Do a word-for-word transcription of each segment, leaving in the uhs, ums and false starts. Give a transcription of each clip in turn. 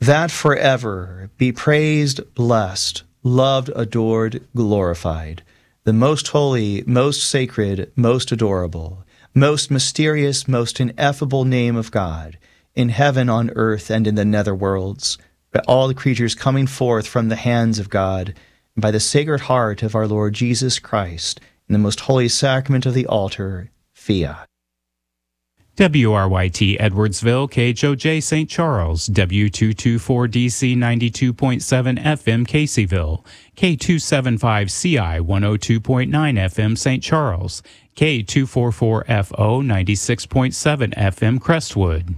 that forever be praised, blessed, loved, adored, glorified, the most holy, most sacred, most adorable, most mysterious, most ineffable name of God, in heaven, on earth, and in the nether worlds, by all the creatures coming forth from the hands of God, and by the Sacred Heart of our Lord Jesus Christ, in the most holy sacrament of the altar, fiat. W R Y T Edwardsville, K H O J Saint Charles, W two twenty-four D C ninety-two point seven F M Caseyville, K two seventy-five C I one oh two point nine F M Saint Charles, K two forty-four F O ninety-six point seven F M Crestwood.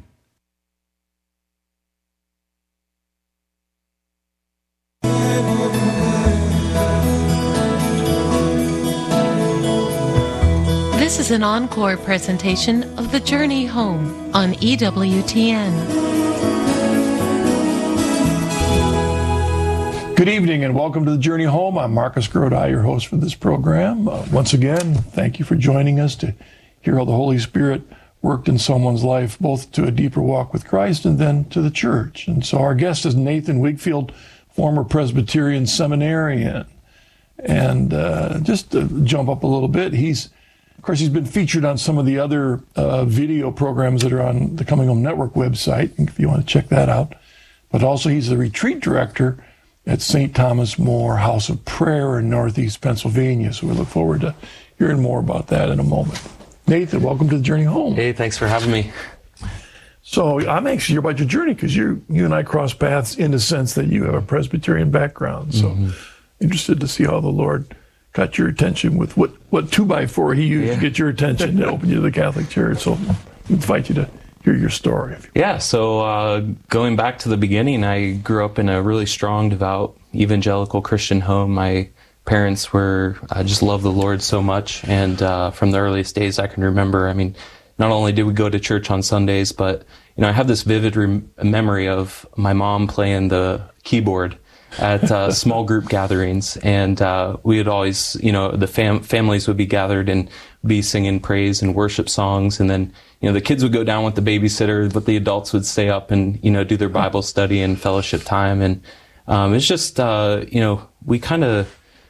This is an encore presentation of The Journey Home on E W T N. Good evening and welcome to The Journey Home. I'm Marcus Grodi, your host for this program. Uh, once again, thank you for joining us to hear how the Holy Spirit worked in someone's life, both to a deeper walk with Christ and then to the church. And so our guest is Nathan Wigfield, former Presbyterian seminarian. And uh, just to jump up a little bit, he's Of course, he's been featured on some of the other uh, video programs that are on the Coming Home Network website, if you want to check that out. But also, he's the retreat director at Saint Thomas More House of Prayer in Northeast Pennsylvania. So we look forward to hearing more about that in a moment. Nathan, welcome to The Journey Home. Hey, thanks for having me. So I'm anxious to hear about your journey because you you and I cross paths in the sense that you have a Presbyterian background. So mm-hmm. interested to see how the Lord got your attention with what, what two by four he used yeah. to get your attention to open you to the Catholic Church. So I invite you to hear your story. Yeah, so uh, going back to the beginning, I grew up in a really strong, devout, evangelical Christian home. My parents were, I just loved the Lord so much. And uh, from the earliest days I can remember, I mean, not only did we go to church on Sundays, but, you know, I have this vivid rem- memory of my mom playing the keyboard at uh, small group gatherings, and uh, we would always, you know, the fam- families would be gathered and be singing praise and worship songs, and then, you know, the kids would go down with the babysitter, but the adults would stay up and, you know, do their Bible study and fellowship time, and um, it's just, uh, you know, we kind of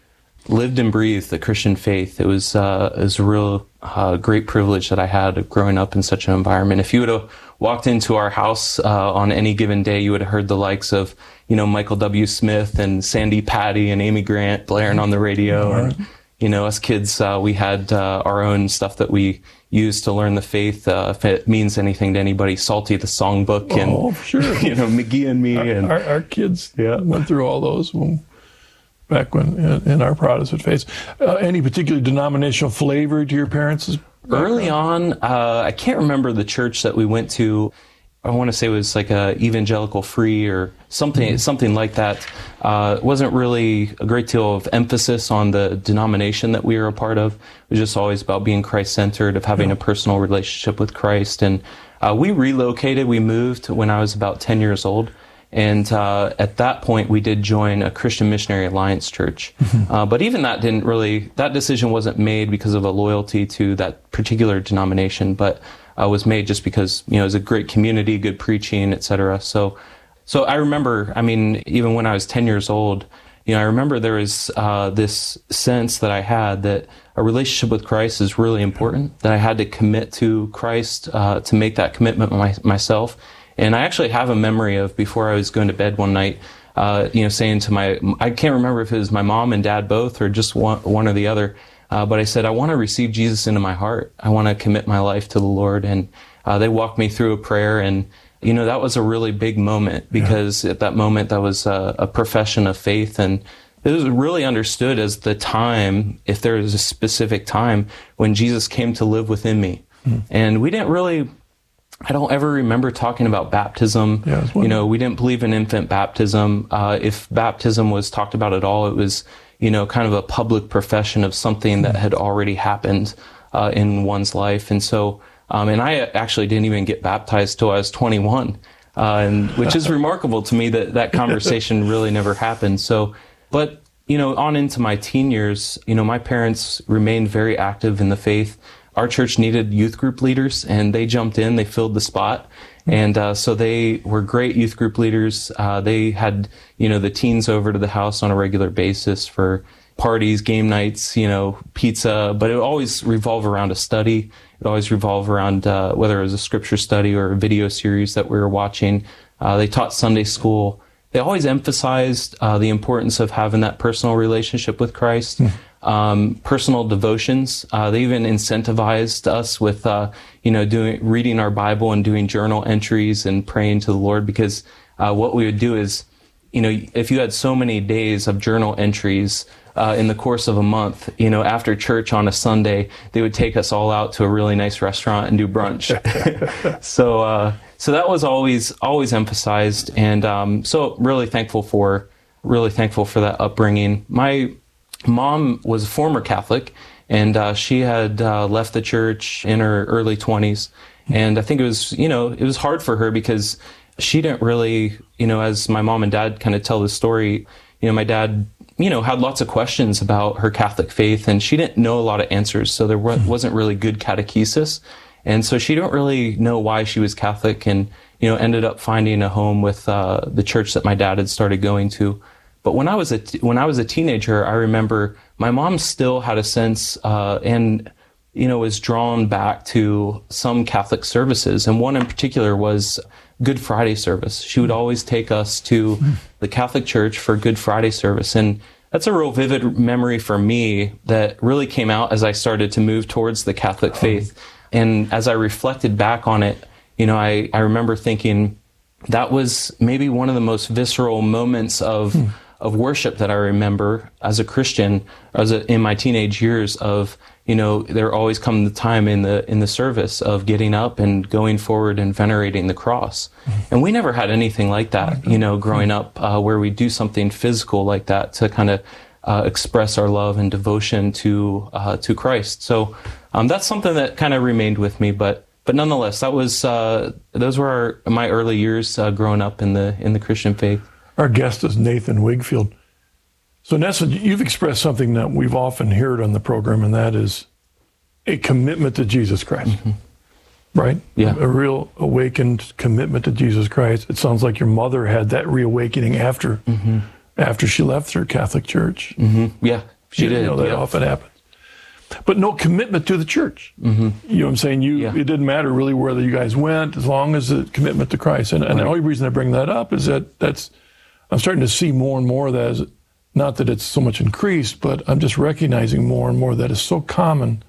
lived and breathed the Christian faith. It was, uh, it was a real uh, great privilege that I had growing up in such an environment. If you would have walked into our house uh, on any given day, you would have heard the likes of, you know, Michael W. Smith and Sandy Patty and Amy Grant blaring on the radio. Right. And, you know, us kids, uh, we had uh, our own stuff that we used to learn the faith. Uh, if it means anything to anybody, Salty the Songbook and, oh, sure. you know, McGee and Me. Our, and our, our kids yeah. went through all those when, back when in, in our Protestant faith. Uh, any particular denominational flavor to your parents' background? Early on, uh, I can't remember the church that we went to. I want to say it was like a evangelical free or something, mm-hmm. something like that. Uh, it wasn't really a great deal of emphasis on the denomination that we were a part of. It was just always about being Christ-centered, of having yeah. a personal relationship with Christ. And uh, we relocated, we moved when I was about ten years old. And uh, at that point, we did join a Christian Missionary Alliance church. Mm-hmm. Uh, but even that didn't really, that decision wasn't made because of a loyalty to that particular denomination, but uh, was made just because, you know, it was a great community, good preaching, et cetera. So, so I remember, I mean, even when I was ten years old, you know, I remember there was uh, this sense that I had that a relationship with Christ is really important, that I had to commit to Christ, uh, to make that commitment my, myself. And I actually have a memory of before I was going to bed one night, uh, you know, saying to my, I can't remember if it was my mom and dad both or just one, one or the other, uh, but I said, I want to receive Jesus into my heart. I want to commit my life to the Lord. And uh, they walked me through a prayer. And, you know, that was a really big moment because yeah. at that moment, that was a, a profession of faith. And it was really understood as the time, if there is a specific time, when Jesus came to live within me. Mm. And we didn't really... I don't ever remember talking about baptism. Yeah, you know, we didn't believe in infant baptism. Uh, if baptism was talked about at all, it was, you know, kind of a public profession of something that had already happened uh, in one's life. And so, um, and I actually didn't even get baptized till I was twenty-one, uh, and which is remarkable to me that that conversation really never happened. So, but, you know, on into my teen years, you know, my parents remained very active in the faith. Our church needed youth group leaders, and they jumped in, they filled the spot. And uh, so they were great youth group leaders. Uh, they had, you know, the teens over to the house on a regular basis for parties, game nights, you know, pizza, but it would always revolve around a study. It would always revolve around uh, whether it was a scripture study or a video series that we were watching. Uh, they taught Sunday school. They always emphasized uh, the importance of having that personal relationship with Christ, mm. um, personal devotions. Uh, they even incentivized us with, uh, you know, doing reading our Bible and doing journal entries and praying to the Lord, because uh, what we would do is, you know, if you had so many days of journal entries uh, in the course of a month, you know, after church on a Sunday, they would take us all out to a really nice restaurant and do brunch. so, uh, so that was always, always emphasized. And, um, so really thankful for, really thankful for that upbringing. My mom was a former Catholic, and, uh, she had, uh, left the church in her early twenties. And I think it was, you know, it was hard for her because she didn't really, you know, as my mom and dad kind of tell the story, you know, my dad, you know, had lots of questions about her Catholic faith, and she didn't know a lot of answers. So there wasn't really good catechesis. And so she didn't really know why she was Catholic, and, you know, ended up finding a home with uh, the church that my dad had started going to. But when I was a, t- when I was a teenager, I remember my mom still had a sense, uh, and, you know, was drawn back to some Catholic services. And one in particular was Good Friday service. She would always take us to the Catholic Church for Good Friday service. And that's a real vivid memory for me that really came out as I started to move towards the Catholic faith. And as I reflected back on it, you know, I, I remember thinking that was maybe one of the most visceral moments of, hmm. of worship that I remember as a Christian, as a, in my teenage years of, you know, there always come the time in the in the service of getting up and going forward and venerating the cross. Mm-hmm. And we never had anything like that, you know, growing up, uh, where we do something physical like that to kind of uh, express our love and devotion to uh, to Christ. So um, that's something that kind of remained with me. But but nonetheless, that was uh, those were our, my early years uh, growing up in the in the Christian faith. Our guest is Nathan Wigfield. So, in essence, you've expressed something that we've often heard on the program, and that is a commitment to Jesus Christ, mm-hmm. right? Yeah. A real awakened commitment to Jesus Christ. It sounds like your mother had that reawakening after mm-hmm. after she left her Catholic church. Mm-hmm. Yeah, she you did. You know, that yeah. often happens. But no commitment to the church. Mm-hmm. You know what I'm saying? You, yeah. It didn't matter really whether you guys went, as long as the commitment to Christ. And, and right. the only reason I bring that up is that that's I'm starting to see more and more of that as, not that it's so much increased, but I'm just recognizing more and more that is so common.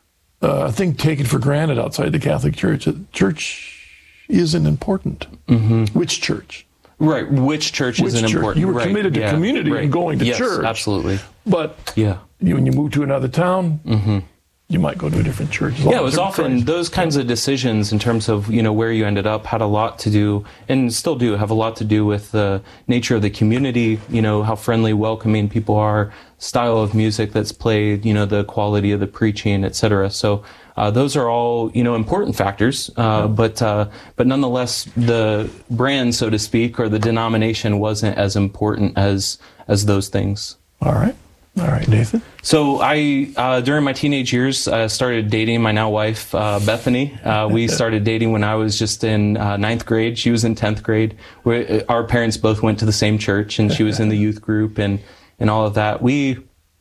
Uh, I think taken for granted outside the Catholic Church. That church isn't important. Mm-hmm. Which church? Right. Which church Which isn't church? important? You were right. committed to yeah. community right. and going to yes, church. Absolutely. But yeah. you, when you move to another town, mm-hmm. you might go to a different church. Yeah, it was often Christ. Those kinds of decisions in terms of, you know, where you ended up had a lot to do, and still do have a lot to do with the nature of the community, you know, how friendly, welcoming people are, style of music that's played, you know, the quality of the preaching, et cetera. So uh, those are all, you know, important factors, uh, yeah. but uh, but nonetheless, the brand, so to speak, or the denomination wasn't as important as as those things. All right. All right, Nathan. So I, uh, during my teenage years, uh, started dating my now wife, uh, Bethany. Uh, we started dating when I was just in uh, ninth grade. She was in tenth grade. We, our parents both went to the same church, and she was in the youth group and, and all of that. We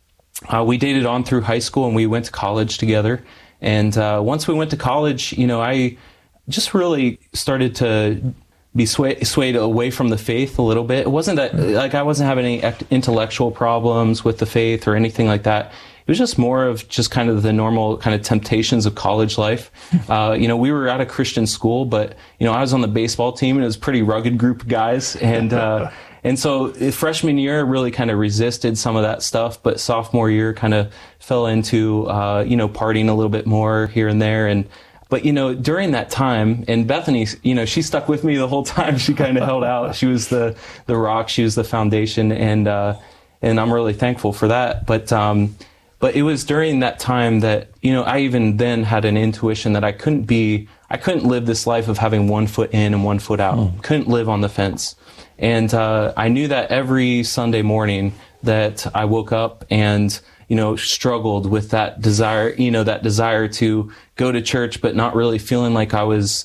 uh, we dated on through high school, and we went to college together. And uh, once we went to college, you know, I just really started to be swayed, swayed away from the faith a little bit. It wasn't that, like, I wasn't having any intellectual problems with the faith or anything like that. It was just more of just kind of the normal kind of temptations of college life. Uh, you know, we were at a Christian school, but, you know, I was on the baseball team, and it was a pretty rugged group of guys. And, uh, and so freshman year really kind of resisted some of that stuff, but sophomore year kind of fell into, uh, you know, partying a little bit more here and there. And, But, you know, during that time, and Bethany, you know, she stuck with me the whole time. She kind of held out. She was the, the rock. She was the foundation. And, uh, and I'm really thankful for that. But, um, but it was during that time that, you know, I even then had an intuition that I couldn't be, I couldn't live this life of having one foot in and one foot out. Mm. Couldn't live on the fence. And, uh, I knew that every Sunday morning that I woke up and, you know, struggled with that desire, you know, that desire to go to church, but not really feeling like I was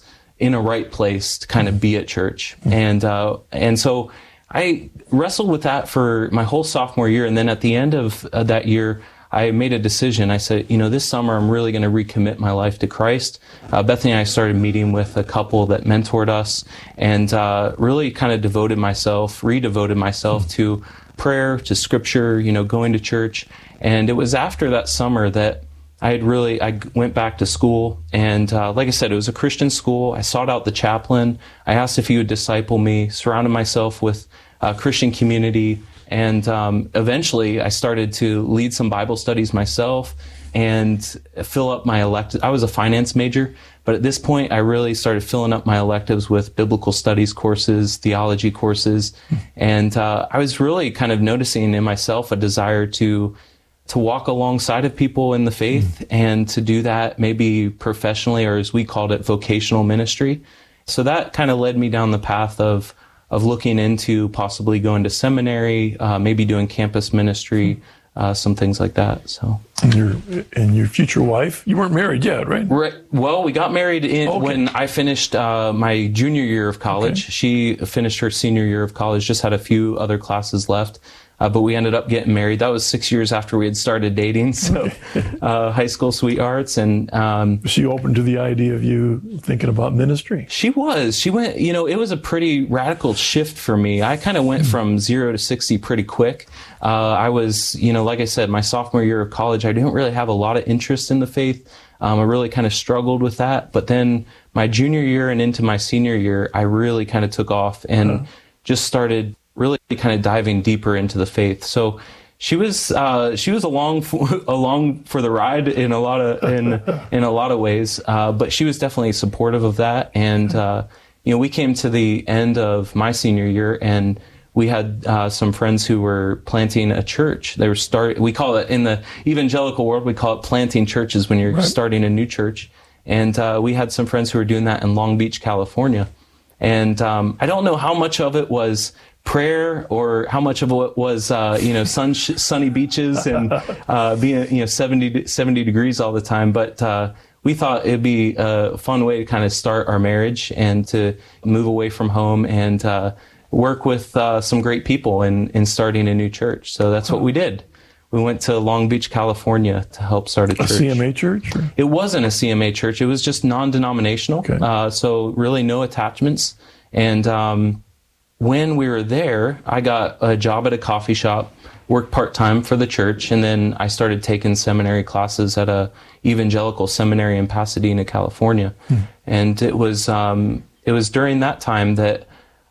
in a right place to kind of be at church. And, uh, and so I wrestled with that for my whole sophomore year. And then at the end of uh, that year, I made a decision. I said, you know, this summer I'm really going to recommit my life to Christ. Uh, Bethany and I started meeting with a couple that mentored us, and uh, really kind of devoted myself, redevoted myself to prayer, to scripture, you know, going to church. And it was after that summer that I had really, I went back to school. And uh, like I said, it was a Christian school. I sought out the chaplain. I asked if he would disciple me, surrounded myself with a Christian community. And um, eventually I started to lead some Bible studies myself and fill up my electives. I was a finance major, but at this point I really started filling up my electives with biblical studies courses, theology courses. And uh, I was really kind of noticing in myself a desire to to walk alongside of people in the faith mm. and to do that maybe professionally, or as we called it, vocational ministry. So that kind of led me down the path of of looking into possibly going to seminary, uh, maybe doing campus ministry, uh, some things like that. So, and your and your future wife, you weren't married yet, right? Right. Well, we got married in, okay. when I finished uh, my junior year of college. Okay. She finished her senior year of college, just had a few other classes left. Uh, but we ended up getting married. That was six years after we had started dating, so uh, high school sweethearts. And um, was she open to the idea of you thinking about ministry? She was. She went, you know, it was a pretty radical shift for me. I kind of went from zero to sixty pretty quick. Uh, I was, you know, like I said, my sophomore year of college, I didn't really have a lot of interest in the faith. Um, I really kind of struggled with that. But then my junior year and into my senior year, I really kind of took off and uh-huh. just started really kind of diving deeper into the faith. So she was uh, she was along for, along for the ride in a lot of in in a lot of ways, uh, but she was definitely supportive of that. And uh, you know, we came to the end of my senior year, and we had uh, some friends who were planting a church. They were start. We call it in the evangelical world, we call it planting churches when you're right. starting a new church. And uh, we had some friends who were doing that in Long Beach, California. And um, I don't know how much of it was prayer or how much of it was, uh, you know, sun, sunny beaches and uh, being, you know, seventy, seventy degrees all the time. But uh, we thought it'd be a fun way to kind of start our marriage and to move away from home and uh, work with uh, some great people in, in starting a new church. So that's what we did. We went to Long Beach, California to help start a church. A C M A church? Or? It wasn't a C M A church. It was just non-denominational. Okay. Uh, so really no attachments. And um, when we were there, I got a job at a coffee shop, worked part-time for the church, and then I started taking seminary classes at a evangelical seminary in Pasadena, California. Hmm. And it was um, it was during that time that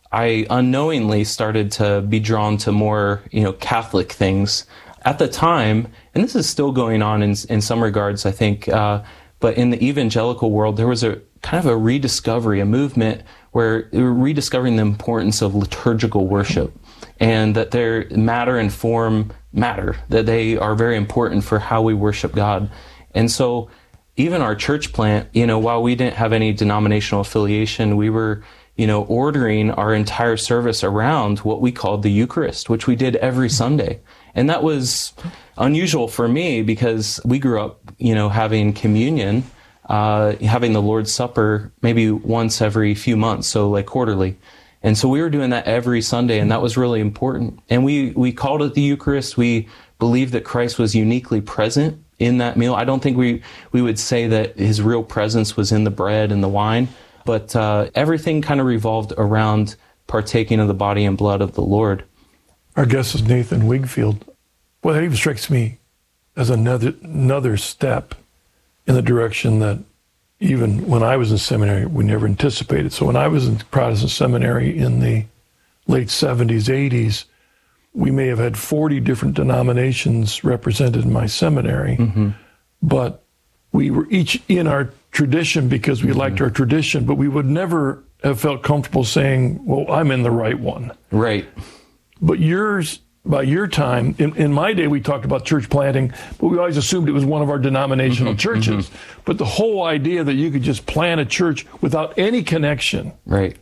I unknowingly started to be drawn to more, you know, Catholic things. At the time, and this is still going on in in some regards, I think, uh, but in the evangelical world, there was a kind of a rediscovery, a movement where they were rediscovering the importance of liturgical worship, and that their matter and form matter, that they are very important for how we worship God. And so even our church plant, you know, while we didn't have any denominational affiliation, we were, you know, ordering our entire service around what we called the Eucharist, which we did every Sunday. And that was unusual for me because we grew up, you know, having communion, uh, having the Lord's Supper maybe once every few months, so like quarterly. And so we were doing that every Sunday, and that was really important. And we, we called it the Eucharist. We believed that Christ was uniquely present in that meal. I don't think we, we would say that his real presence was in the bread and the wine, but uh, everything kind of revolved around partaking of the body and blood of the Lord. Our guest is Nathan Wigfield. Well, that even strikes me as another another step in the direction that even when I was in seminary, we never anticipated. So when I was in Protestant seminary in the late seventies, eighties, we may have had forty different denominations represented in my seminary, mm-hmm. but we were each in our tradition because we mm-hmm. liked our tradition, but we would never have felt comfortable saying, well, I'm in the right one. Right. But yours, by your time, in, in my day, we talked about church planting, but we always assumed it was one of our denominational mm-hmm, churches. Mm-hmm. But the whole idea that you could just plant a church without any connection right.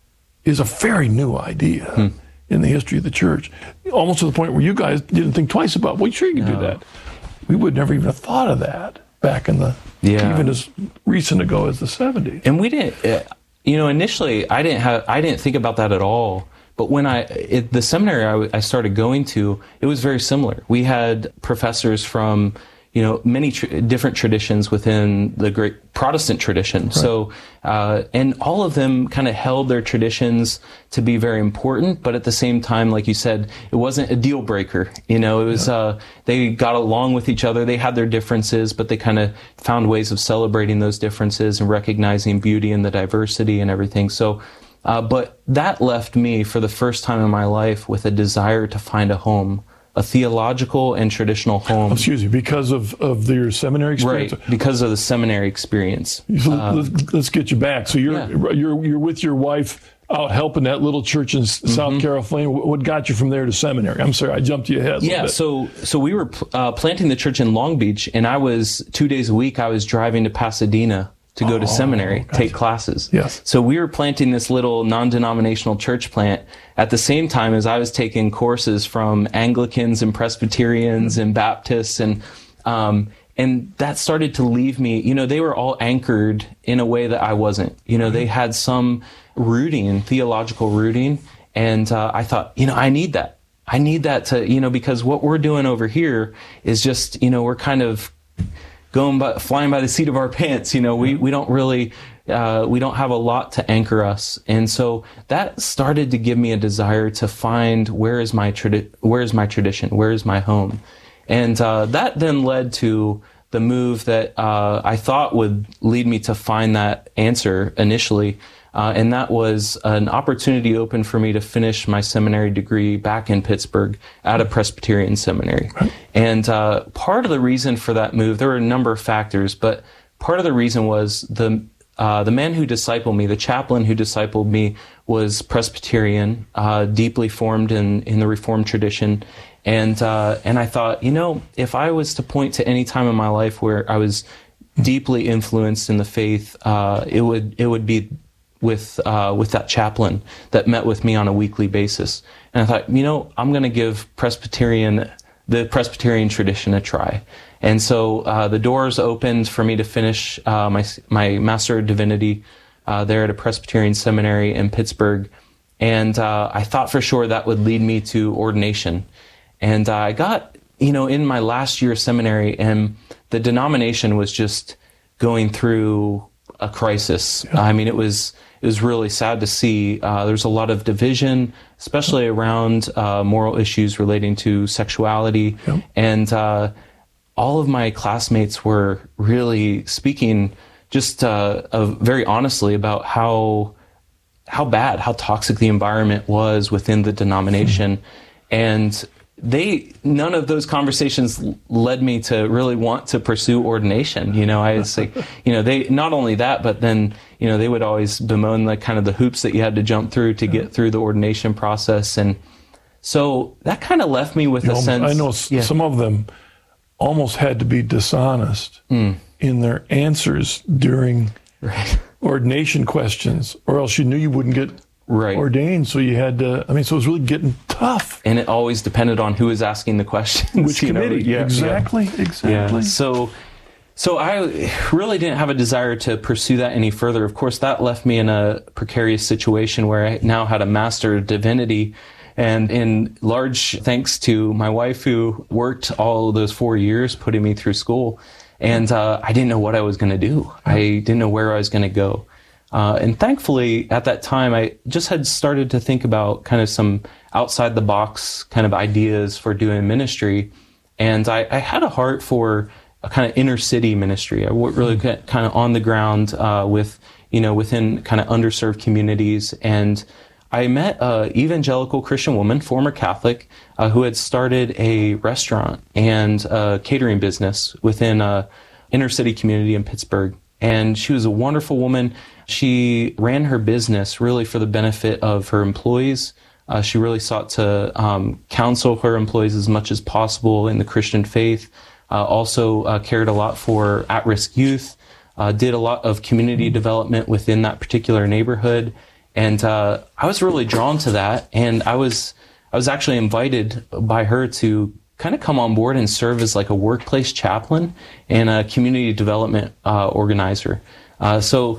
is a very new idea hmm. in the history of the church. Almost to the point where you guys didn't think twice about, well, sure you can no. do that. We would never even have thought of that back in the, yeah. even as recent ago as the seventies. And we didn't... Uh, You know, initially, I didn't have, I didn't think about that at all. But when I, it, the seminary I, w- I started going to, it was very similar. We had professors from, you know, many tr- different traditions within the great Protestant tradition. Right. So, uh, and all of them kind of held their traditions to be very important, but at the same time, like you said, it wasn't a deal breaker. You know, it was, yeah. uh, they got along with each other. They had their differences, but they kind of found ways of celebrating those differences and recognizing beauty in the diversity and everything. So, Uh, but that left me for the first time in my life with a desire to find a home, a theological and traditional home. Excuse me, because of, of your seminary experience? Right, because of the seminary experience. So uh, let's, let's get you back. So you're, yeah. you're, you're with your wife out helping that little church in mm-hmm. South Carolina. What got you from there to seminary? I'm sorry, I jumped you ahead a Yeah, bit. so so we were uh, planting the church in Long Beach, and I was, two days a week, I was driving to Pasadena to go to oh, seminary, gotcha. take classes. Yes. So we were planting this little non-denominational church plant at the same time as I was taking courses from Anglicans and Presbyterians and Baptists, and um, and that started to leave me, you know, they were all anchored in a way that I wasn't. You know, they had some rooting, theological rooting, and uh, I thought, you know, I need that. I need that to, you know, because what we're doing over here is just, you know, we're kind of going by, flying by the seat of our pants. You know, we, we don't really, uh, we don't have a lot to anchor us. And so that started to give me a desire to find where is my tradi- where is my tradition? Where is my home? And, uh, that then led to the move that, uh, I thought would lead me to find that answer initially. Uh, and that was an opportunity open for me to finish my seminary degree back in Pittsburgh at a Presbyterian seminary. Right. And uh, part of the reason for that move, there were a number of factors, but part of the reason was the uh, the man who discipled me, the chaplain who discipled me, was Presbyterian, uh, deeply formed in, in the Reformed tradition. And uh, and I thought, you know, if I was to point to any time in my life where I was deeply influenced in the faith, uh, it would it would be with uh, with that chaplain that met with me on a weekly basis. And I thought, you know, I'm going to give Presbyterian, the Presbyterian tradition a try. And so uh, the doors opened for me to finish uh, my my Master of Divinity uh, there at a Presbyterian seminary in Pittsburgh. And uh, I thought for sure that would lead me to ordination. And uh, I got, you know, in my last year of seminary, and the denomination was just going through a crisis. Yeah. I mean, it was it was really sad to see. Uh, there's a lot of division, especially around uh, moral issues relating to sexuality. Yeah. And uh, all of my classmates were really speaking just uh, of very honestly about how how bad, how toxic the environment was within the denomination. Mm-hmm. And they, none of those conversations led me to really want to pursue ordination. You know, I was like, you know, they, not only that, but then, you know, they would always bemoan like kind of the hoops that you had to jump through to get through the ordination process. And so that kind of left me with you a know, sense. I know yeah. some of them almost had to be dishonest mm. in their answers during right. ordination questions, or else you knew you wouldn't get right. ordained. So you had to, I mean, so it was really getting tough. And it always depended on who was asking the questions. Which committee? Yeah, exactly, yeah. exactly. Yeah. So, so I really didn't have a desire to pursue that any further. Of course, that left me in a precarious situation where I now had a Master of Divinity. And in large thanks to my wife, who worked all those four years putting me through school. And uh, I didn't know what I was going to do. I didn't know where I was going to go. Uh, and thankfully, at that time, I just had started to think about kind of some outside the box kind of ideas for doing ministry. And I, I had a heart for a kind of inner city ministry. I really get kind of on the ground uh, with, you know, within kind of underserved communities. And I met an evangelical Christian woman, former Catholic, uh, who had started a restaurant and a catering business within a inner city community in Pittsburgh. And she was a wonderful woman. She ran her business really for the benefit of her employees. Uh, she really sought to um, counsel her employees as much as possible in the Christian faith. Uh, also uh, cared a lot for at-risk youth. Uh, did a lot of community development within that particular neighborhood. And uh, I was really drawn to that. And I was I was actually invited by her to kind of come on board and serve as like a workplace chaplain and a community development uh, organizer. Uh, so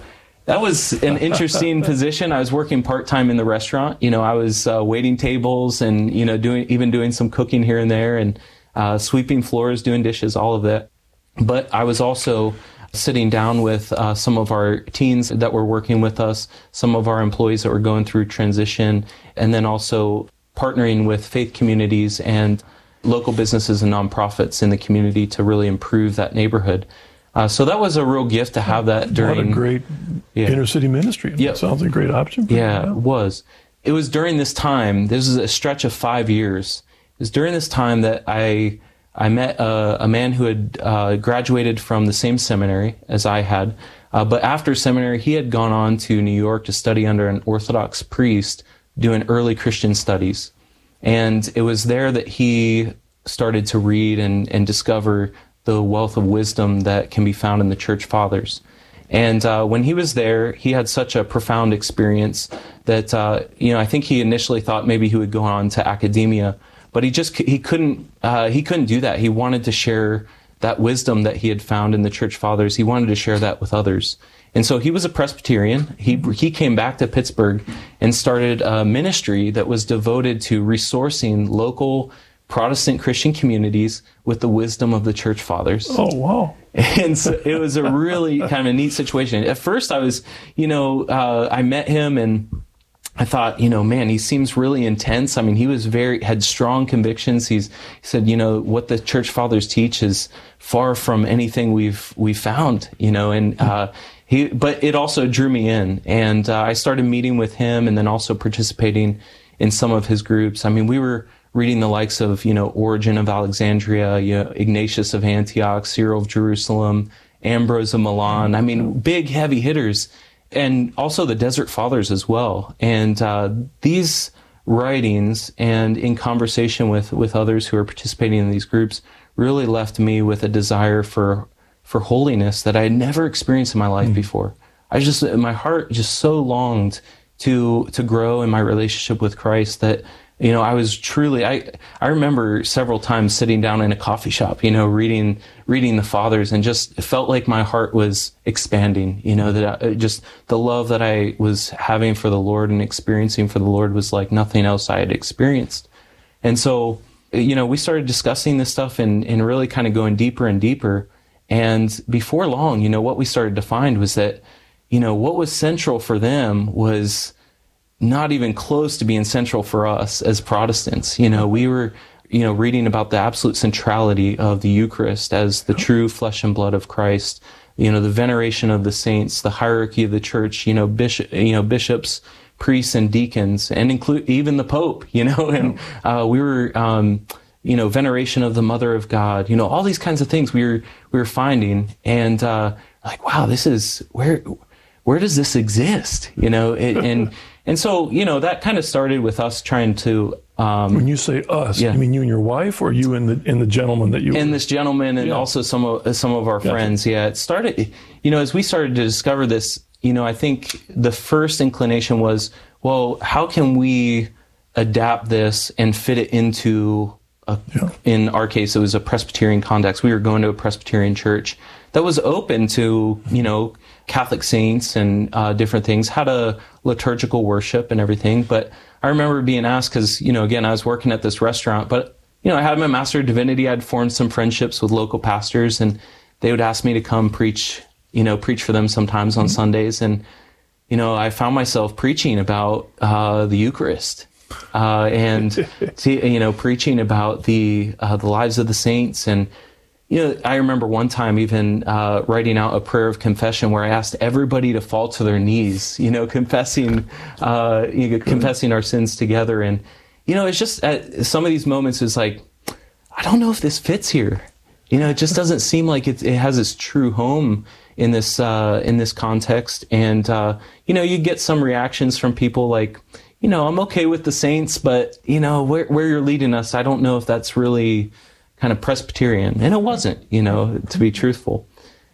that was an interesting position. I was working part-time in the restaurant. You know, I was uh, waiting tables and, you know, doing, even doing some cooking here and there, and uh, sweeping floors, doing dishes, all of that. But I was also sitting down with uh, some of our teens that were working with us, some of our employees that were going through transition, and then also partnering with faith communities and local businesses and nonprofits in the community to really improve that neighborhood. Uh, so that was a real gift to have that during... What a great yeah. inner city ministry. Yep. That sounds like a great option for yeah, you. it was. It was during this time, this is a stretch of five years, it was during this time that I I met a, a man who had uh, graduated from the same seminary as I had, uh, but after seminary, he had gone on to New York to study under an Orthodox priest doing early Christian studies. And it was there that he started to read and, and discover the wealth of wisdom that can be found in the church fathers. And uh, when he was there, he had such a profound experience that, uh, you know, I think he initially thought maybe he would go on to academia, but he just, he couldn't, uh, he couldn't do that. He wanted to share that wisdom that he had found in the church fathers. He wanted to share that with others. And so he was a Presbyterian. He, he came back to Pittsburgh and started a ministry that was devoted to resourcing local Protestant Christian communities with the wisdom of the church fathers. Oh, wow. And so it was a really kind of a neat situation. At first I was, you know, uh, I met him and I thought, you know, man, he seems really intense. I mean, he was very, had strong convictions. He's, he said, you know, what the church fathers teach is far from anything we've, we've found, you know, and, uh, he, but it also drew me in, and, uh, I started meeting with him and then also participating in some of his groups. I mean, we were reading the likes of, you know, Origen of Alexandria, you know, Ignatius of Antioch, Cyril of Jerusalem, Ambrose of Milan. I mean, big, heavy hitters. And also the Desert Fathers as well. And uh, these writings, and in conversation with, with others who are participating in these groups, really left me with a desire for for holiness that I had never experienced in my life mm. before. I just, my heart just so longed to to grow in my relationship with Christ that, you know, I was truly, I, I remember several times sitting down in a coffee shop, you know, reading, reading the fathers, and just felt like my heart was expanding, you know, that I, just the love that I was having for the Lord and experiencing for the Lord was like nothing else I had experienced. And so, you know, we started discussing this stuff and, and really kind of going deeper and deeper. And before long, you know, what we started to find was that, you know, what was central for them was not even close to being central for us as Protestants. You know, we were, you know, reading about the absolute centrality of the Eucharist as the true flesh and blood of Christ, you know, the veneration of the saints, the hierarchy of the church, you know, bishop, you know, bishops, priests and deacons, and include even the Pope, you know, and uh, we were, um, you know, veneration of the Mother of God, you know, all these kinds of things we were, we were finding, and uh, like, wow, this is, where, where does this exist? You know, it, and, And so, you know, that kind of started with us trying to... Um, when you say us, yeah. you mean you and your wife, or you and the and the gentleman that you... And were... this gentleman and yeah. also some of, some of our gotcha. friends, yeah. It started, you know, as we started to discover this, you know, I think the first inclination was, well, how can we adapt this and fit it into, a, yeah. in our case, it was a Presbyterian context. We were going to a Presbyterian church that was open to, you know, Catholic saints and uh, different things, had a liturgical worship and everything. But I remember being asked, because, you know, again, I was working at this restaurant, but, you know, I had my Master of Divinity. I'd formed some friendships with local pastors, and they would ask me to come preach, you know, preach for them sometimes on mm-hmm. Sundays. And, you know, I found myself preaching about uh, the Eucharist uh, and, you know, preaching about the uh, the lives of the saints. And, you know, I remember one time even uh, writing out a prayer of confession where I asked everybody to fall to their knees, you know, confessing, uh, you know, confessing our sins together. And, you know, it's just at some of these moments is like, I don't know if this fits here. You know, it just doesn't seem like it, it has its true home in this uh, in this context. And, uh, you know, you get some reactions from people like, you know, I'm okay with the saints, but, you know, where, where you're leading us, I don't know if that's really kind of Presbyterian. And it wasn't, you know, to be truthful.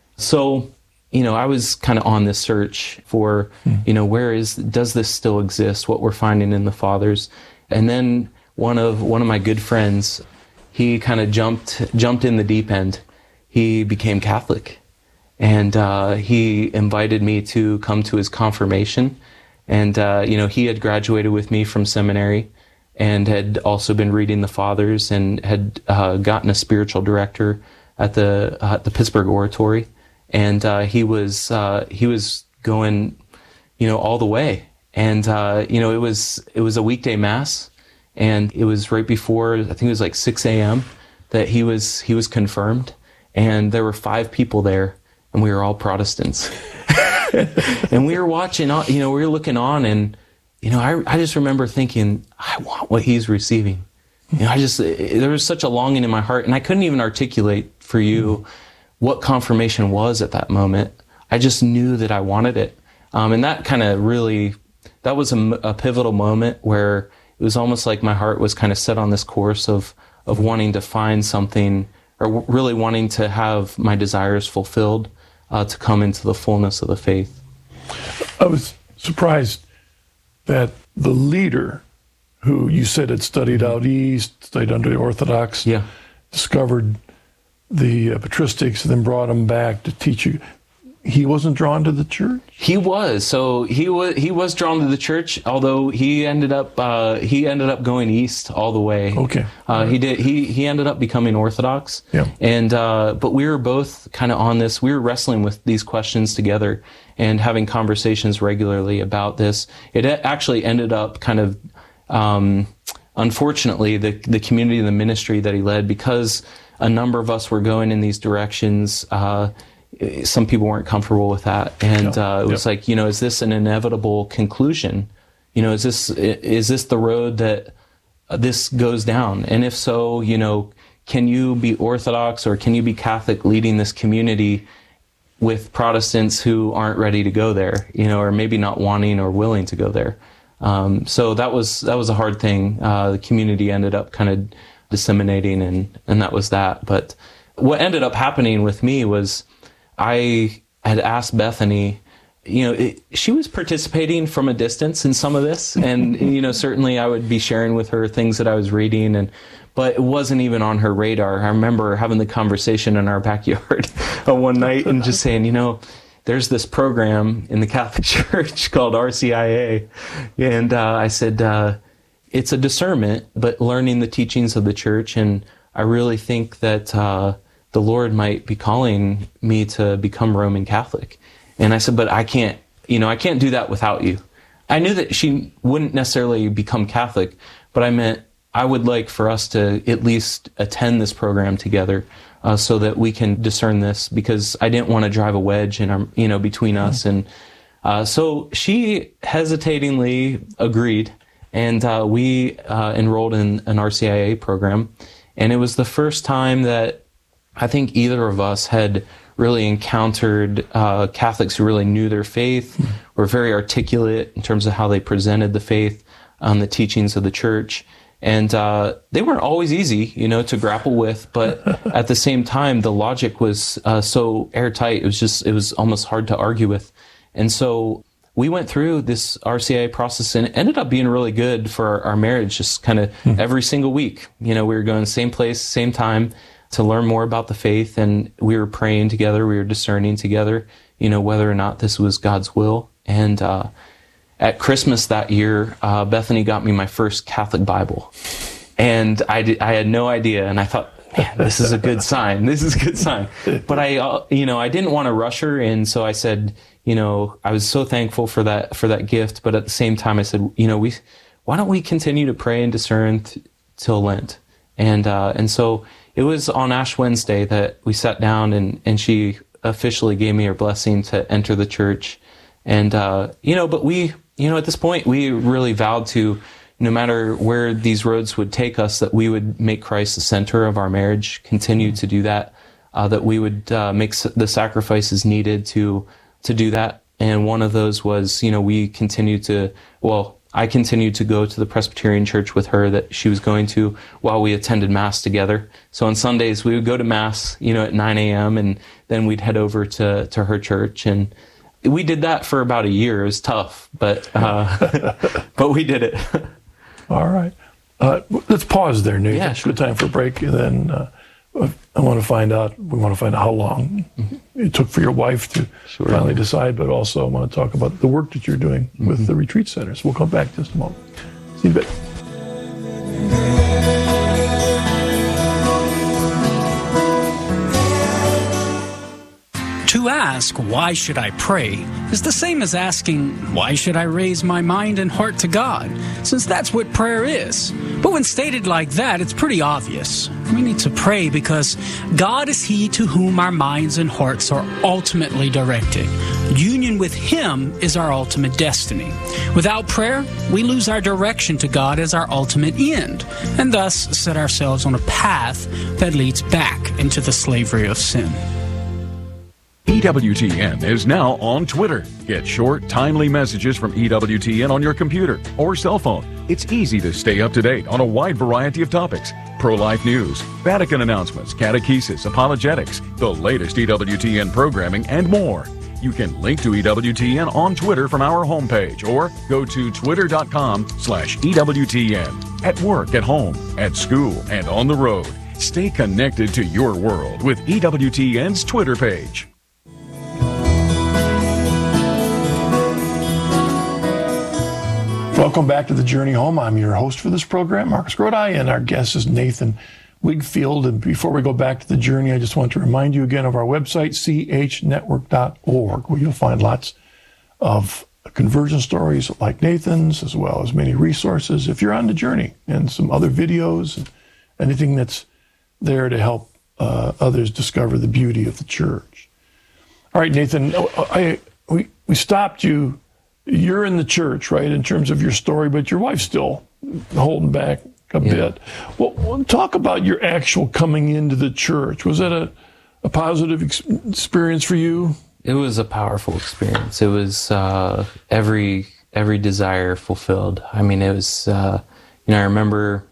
So, you know, I was kind of on this search for, you know, where is, does this still exist, what we're finding in the fathers? And then one of one of my good friends, he kind of jumped jumped in the deep end. He became Catholic. and uh, he invited me to come to his confirmation. And, uh, you know, he had graduated with me from seminary and had also been reading the Fathers and had uh, gotten a spiritual director at the uh, the Pittsburgh Oratory. And uh, he was uh, he was going, you know, all the way. And, uh, you know, it was it was a weekday mass, and it was right before, I think it was like six a.m. that he was he was confirmed. And there were five people there, and we were all Protestants. And we were watching, you know, we were looking on, and, you know, I, I just remember thinking, I want what he's receiving. You know, I just, there was such a longing in my heart, and I couldn't even articulate for you what confirmation was at that moment. I just knew that I wanted it. Um, and that kind of really, that was a, a pivotal moment where it was almost like my heart was kind of set on this course of, of wanting to find something, or really wanting to have my desires fulfilled. Uh, to come into the fullness of the faith. I was surprised that the leader, who you said had studied out east, studied under the Orthodox, yeah. discovered the uh, patristics, and then brought him back to teach you. He wasn't drawn to the church? He was. So he was he was drawn to the church, although he ended up uh, he ended up going east all the way. Okay. Uh, right. He did. He he ended up becoming Orthodox. Yeah. And uh, but we were both kind of on this. We were wrestling with these questions together and having conversations regularly about this. It actually ended up kind of, um, unfortunately, the the community and the ministry that he led, because a number of us were going in these directions. Uh, Some people weren't comfortable with that, and yeah. uh, it was yep. like, you know, is this an inevitable conclusion? You know, is this is this the road that this goes down? And if so, you know, can you be Orthodox or can you be Catholic leading this community with Protestants who aren't ready to go there? You know, or maybe not wanting or willing to go there. Um, so that was that was a hard thing. Uh, the community ended up kind of disseminating, and and that was that. But what ended up happening with me was, I had asked Bethany, you know, it, she was participating from a distance in some of this. And, you know, certainly I would be sharing with her things that I was reading, and but it wasn't even on her radar. I remember having the conversation in our backyard one night and just saying, you know, there's this program in the Catholic Church called R C I A. And uh, I said, uh, it's a discernment, but learning the teachings of the church. And I really think that uh, the Lord might be calling me to become Roman Catholic. And I said, but I can't, you know, I can't do that without you. I knew that she wouldn't necessarily become Catholic, but I meant I would like for us to at least attend this program together uh, so that we can discern this, because I didn't want to drive a wedge in our, you know, between us. And uh, so she hesitatingly agreed, and uh, we uh, enrolled in an R C I A program. And it was the first time that I think either of us had really encountered uh, Catholics who really knew their faith, mm-hmm. were very articulate in terms of how they presented the faith, um, the teachings of the church. And uh, they weren't always easy, you know, to grapple with, but at the same time, the logic was uh, so airtight. It was just, it was almost hard to argue with. And so we went through this R C I A process, and it ended up being really good for our, our marriage, just kind of mm-hmm. every single week. You know, we were going same place, same time to learn more about the faith, and we were praying together, we were discerning together, you know, whether or not this was God's will. And uh, at Christmas that year, uh, Bethany got me my first Catholic Bible. And I, did, I had no idea, and I thought, man, this is a good sign. This is a good sign. But I, uh, you know, I didn't want to rush her, and so I said, you know, I was so thankful for that for that gift. But at the same time, I said, you know, we, why don't we continue to pray and discern th- till Lent? And uh, and so it was on Ash Wednesday that we sat down, and and she officially gave me her blessing to enter the church. And uh, you know, but we, you know, at this point, we really vowed to, no matter where these roads would take us, that we would make Christ the center of our marriage, continue to do that, uh, that we would uh, make the sacrifices needed to to do that. And one of those was, you know, we continued to, well, I continued to go to the Presbyterian church with her that she was going to while we attended Mass together. So on Sundays, we would go to Mass, you know, at nine a.m., and then we'd head over to, to her church. And we did that for about a year. It was tough, but uh, but we did it. All right. Uh, let's pause there, Nathan. Yeah, sure. Good time for a break. And then uh, I want to find out, we want to find out how long mm-hmm. it took for your wife to sure. finally decide, but also I want to talk about the work that you're doing mm-hmm. with the retreat centers. We'll come back in just a moment. See you in a bit. To ask, why should I pray, is the same as asking, why should I raise my mind and heart to God, since that's what prayer is. But when stated like that, it's pretty obvious. We need to pray because God is He to whom our minds and hearts are ultimately directed. Union with Him is our ultimate destiny. Without prayer, we lose our direction to God as our ultimate end, and thus set ourselves on a path that leads back into the slavery of sin. E W T N is now on Twitter. Get short, timely messages from E W T N on your computer or cell phone. It's easy to stay up to date on a wide variety of topics. Pro-life news, Vatican announcements, catechesis, apologetics, the latest E W T N programming, and more. You can link to E W T N on Twitter from our homepage or go to twitter.com slash EWTN. At work, at home, at school, and on the road. Stay connected to your world with E W T N's Twitter page. Welcome back to The Journey Home. I'm your host for this program, Marcus Grodi, and our guest is Nathan Wigfield. And before we go back to the journey, I just want to remind you again of our website, c h network dot org, where you'll find lots of conversion stories like Nathan's, as well as many resources if you're on the journey, and some other videos and anything that's there to help uh, others discover the beauty of the church. All right, Nathan, I, we, we stopped you. You're in the church, right, in terms of your story, but your wife's still holding back a yeah. bit. Well, talk about your actual coming into the church. Was that a, a positive ex- experience for you? It was a powerful experience. It was uh, every every desire fulfilled. I mean, it was, uh, you know, I remember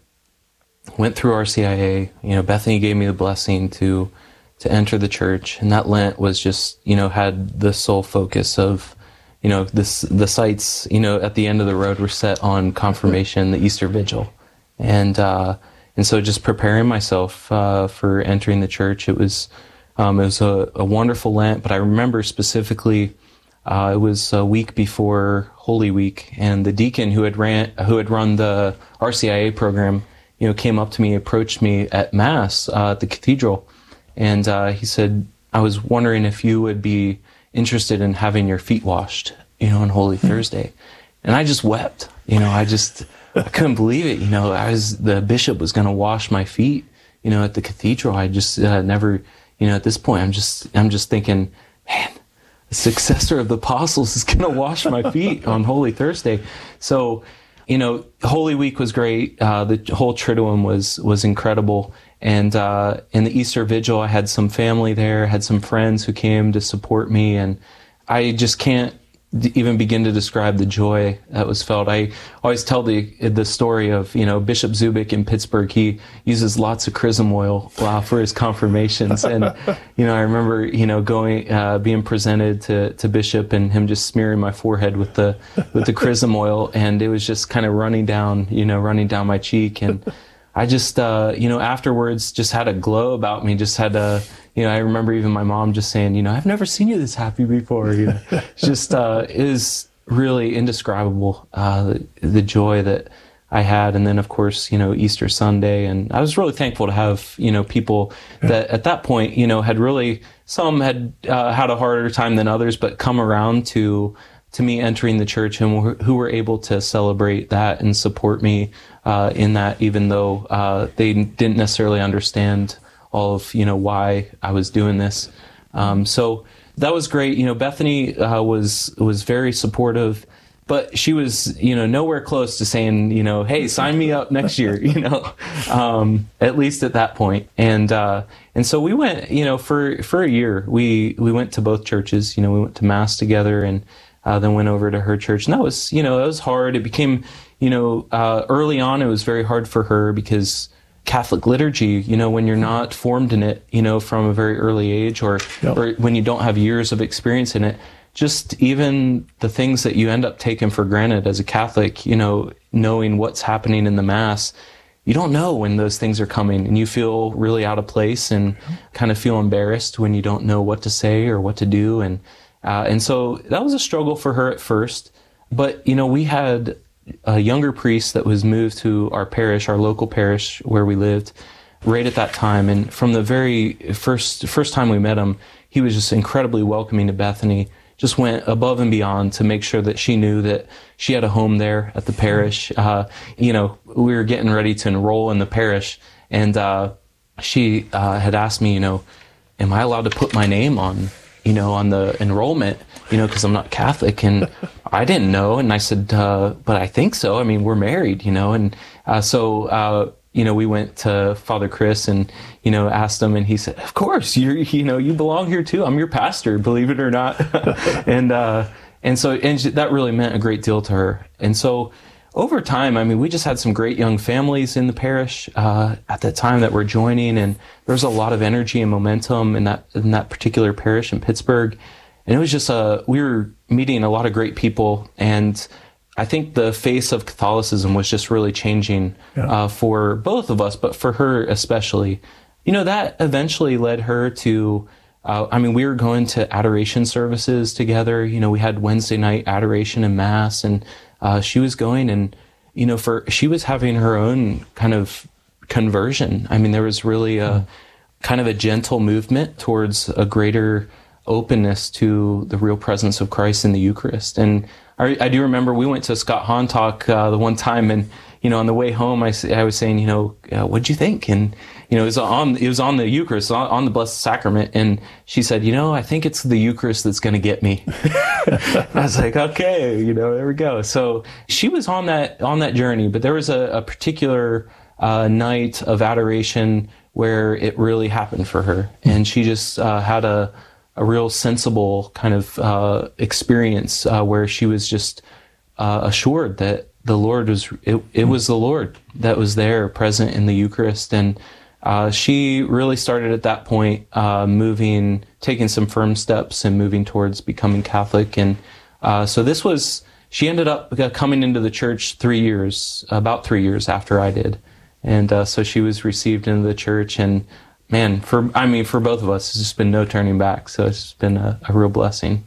went through R C I A, you know, Bethany gave me the blessing to to enter the church, and that Lent was just, you know, had the sole focus of, you know, this, the sights, you know, at the end of the road were set on confirmation, the Easter Vigil. And, uh, and so just preparing myself, uh, for entering the church, it was, um, it was a, a wonderful Lent, but I remember specifically, uh, it was a week before Holy Week, and the deacon who had ran, who had run the R C I A program, you know, came up to me, approached me at Mass, uh, at the cathedral. And, uh, he said, I was wondering if you would be interested in having your feet washed, you know, on Holy Thursday. And I just wept, you know, I just, I couldn't believe it. You know, I was, the bishop was going to wash my feet, you know, at the cathedral. I just uh, never, you know, at this point, I'm just, I'm just thinking, man, the successor of the apostles is going to wash my feet on Holy Thursday. So, you know, Holy Week was great. Uh, the whole Triduum was, was incredible. And, uh, in the Easter Vigil, I had some family there, had some friends who came to support me, and I just can't d- even begin to describe the joy that was felt. I always tell the, the story of, you know, Bishop Zubik in Pittsburgh. He uses lots of chrism oil uh, for his confirmations. And, you know, I remember, you know, going, uh, being presented to, to Bishop and him just smearing my forehead with the, with the chrism oil. And it was just kind of running down, you know, running down my cheek. And I just, uh, you know, afterwards just had a glow about me, just had a, you know, I remember even my mom just saying, you know, I've never seen you this happy before. You know, it's just, uh, it is really indescribable, uh, the, the joy that I had. And then, of course, you know, Easter Sunday. And I was really thankful to have, you know, people yeah. that at that point, you know, had really, some had uh, had a harder time than others, but come around to, to me entering the church, and who were able to celebrate that and support me uh, in that, even though uh, they didn't necessarily understand all of, you know, why I was doing this. Um, so that was great. You know, Bethany uh, was was very supportive, but she was, you know, nowhere close to saying, you know, hey, sign me up next year, you know, um, at least at that point. And uh, and so we went, you know, for for a year, we we went to both churches. You know, we went to Mass together, and Uh, then went over to her church. And that was, you know, it was hard. It became, you know, uh, early on, it was very hard for her because Catholic liturgy, you know, when you're not formed in it, you know, from a very early age, or, yep. or when you don't have years of experience in it, just even the things that you end up taking for granted as a Catholic, you know, knowing what's happening in the Mass, you don't know when those things are coming, and you feel really out of place and kind of feel embarrassed when you don't know what to say or what to do. And uh, and so that was a struggle for her at first. But, you know, we had a younger priest that was moved to our parish, our local parish where we lived, right at that time. And from the very first first time we met him, he was just incredibly welcoming to Bethany, just went above and beyond to make sure that she knew that she had a home there at the parish. Uh, you know, we were getting ready to enroll in the parish, and uh, she uh, had asked me, you know, am I allowed to put my name on, you know, on the enrollment, you know, because I'm not Catholic? And I didn't know. And I said, uh, but I think so. I mean, we're married, you know. And uh, so, uh, you know, we went to Father Chris and, you know, asked him, and he said, of course, you're, you know, you belong here too. I'm your pastor, believe it or not. and, uh, and so, and that really meant a great deal to her. And so over time, I mean, we just had some great young families in the parish, uh, at that time that were joining, and there was a lot of energy and momentum in that, in that particular parish in Pittsburgh. And it was just, uh, we were meeting a lot of great people, and I think the face of Catholicism was just really changing yeah. uh, for both of us, but for her especially. You know, that eventually led her to, uh, I mean, we were going to adoration services together. You know, we had Wednesday night adoration and Mass, and uh, she was going, and, you know, for she was having her own kind of conversion. I mean, there was really a mm. kind of a gentle movement towards a greater openness to the real presence of Christ in the Eucharist. And I, I do remember we went to Scott Hahn talk uh, the one time, and, you know, on the way home, I, I was saying, you know, uh, what'd you think? And, you know, it was on, it was on the Eucharist, on, on the Blessed Sacrament. And she said, you know, I think it's the Eucharist that's going to get me. I was like, okay, you know, there we go. So she was on that, on that journey, but there was a, a particular uh, night of adoration where it really happened for her. And she just uh, had a, a real sensible kind of uh, experience uh, where she was just uh, assured that the Lord was, it, it was the Lord that was there present in the Eucharist. And uh, she really started at that point uh, moving, taking some firm steps and moving towards becoming Catholic. And uh, so this was, she ended up coming into the church three years, about three years after I did. And uh, so she was received into the church, and man, for I mean, for both of us, it's just been no turning back. So it's been a, a real blessing.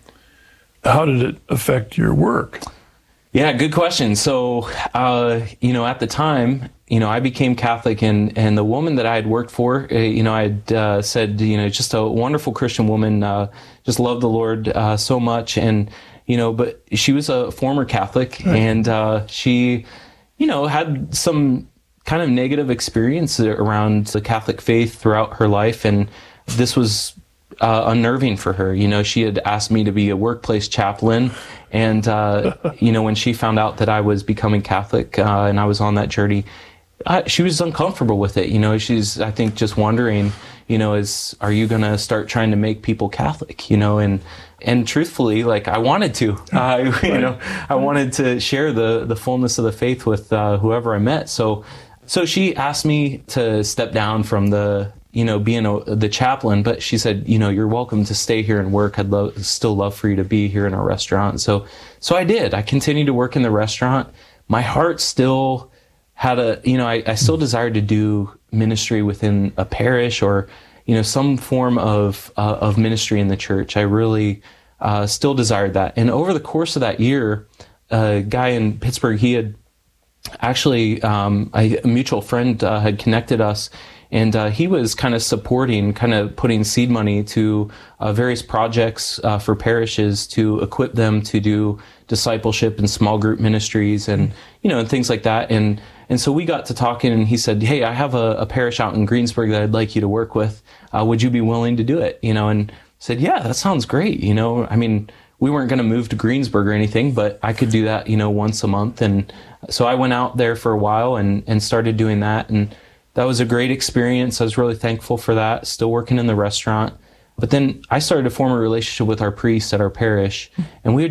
How did it affect your work? Yeah, good question. So, uh, you know, at the time, you know, I became Catholic, and, and the woman that I had worked for, uh, you know, I had uh, said, you know, just a wonderful Christian woman, uh, just loved the Lord uh, so much. And, you know, but she was a former Catholic, right. and uh, she, you know, had some kind of negative experience around the Catholic faith throughout her life. And this was uh, unnerving for her. You know, she had asked me to be a workplace chaplain. And, uh, you know, when she found out that I was becoming Catholic uh, and I was on that journey, uh, she was uncomfortable with it. You know, she's, I think, just wondering, you know, is, are you going to start trying to make people Catholic, you know? And, and truthfully, like, I wanted to, uh, you know, I wanted to share the, the fullness of the faith with uh, whoever I met. So, So she asked me to step down from the, you know, being a, the chaplain, but she said, you know, you're welcome to stay here and work. I'd love, still love for you to be here in our restaurant. So, so I did. I continued to work in the restaurant. My heart still had a, you know, I, I still desired to do ministry within a parish, or, you know, some form of, uh, of ministry in the church. I really uh, still desired that. And over the course of that year, a guy in Pittsburgh, he had Actually, um, a mutual friend uh, had connected us, and uh, he was kind of supporting, kind of putting seed money to uh, various projects uh, for parishes to equip them to do discipleship and small group ministries, and you know, and things like that. And and so we got to talking, and he said, "Hey, I have a, a parish out in Greensburg that I'd like you to work with. Uh, would you be willing to do it?" You know, and I said, "Yeah, that sounds great." You know, I mean, we weren't going to move to Greensburg or anything, but I could do that, you know, once a month. And so I went out there for a while and, and started doing that. And that was a great experience. I was really thankful for that, still working in the restaurant. But then I started to form a relationship with our priest at our parish, and we would